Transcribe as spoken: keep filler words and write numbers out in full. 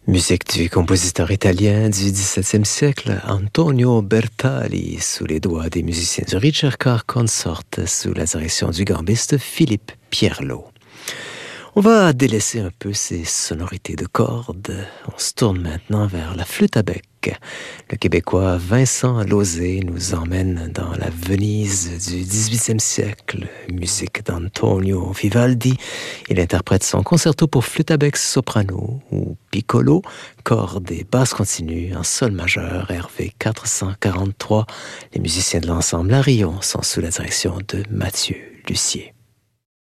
Musique du compositeur italien du dix-septième siècle, Antonio Bertali, sous les doigts des musiciens du Ricercar Consort, sous la direction du gambiste Philippe Pierlot. On va délaisser un peu ces sonorités de cordes. On se tourne maintenant vers la flûte à bec. Le Québécois Vincent Lauzé nous emmène dans la Venise du dix-huitième siècle. Musique d'Antonio Vivaldi. Il interprète son concerto pour flûte à bec soprano ou piccolo, cordes et basses continues en sol majeur, R V quatre cent quarante-trois. Les musiciens de l'ensemble Arion sont sous la direction de Mathieu Lucier.